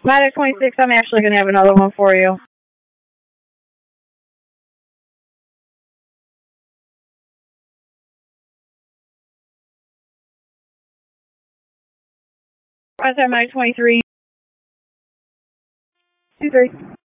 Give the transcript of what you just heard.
Matic 26, I'm actually going to have another one for you. Contact Matic 23. 23.